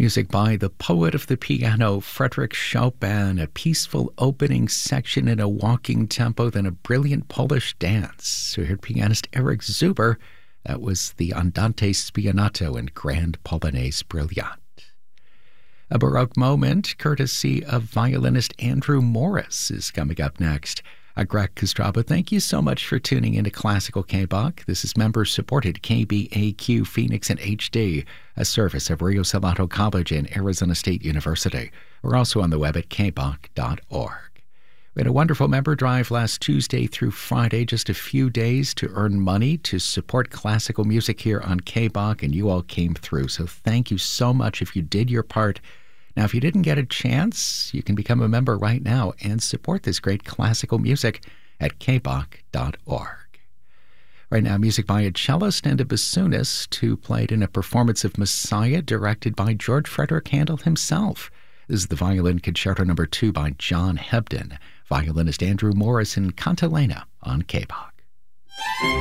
Music by the poet of the piano, Frédéric Chopin, a peaceful opening section in a walking tempo, then a brilliant Polish dance. We heard pianist Eric Zuber. That was the Andante Spianato and Grand Polonaise Brilliant. A Baroque moment, courtesy of violinist Andrew Morris, is coming up next. I'm Greg Kostraba. Thank you so much for tuning into Classical KBOC. This is member-supported KBAQ Phoenix and HD, a service of Rio Salado College and Arizona State University. We're also on the web at kboc.org. We had a wonderful member drive last Tuesday through Friday, just a few days to earn money to support classical music here on KBOC, and you all came through. So thank you so much if you did your part. Now, if you didn't get a chance, you can become a member right now and support this great classical music at kboc.org. Right now, music by a cellist and a bassoonist who played in a performance of Messiah directed by George Frederick Handel himself. This is the Violin Concerto No. 2 by John Hebden. Violinist Andrew Morris in Cantilena on KBOC.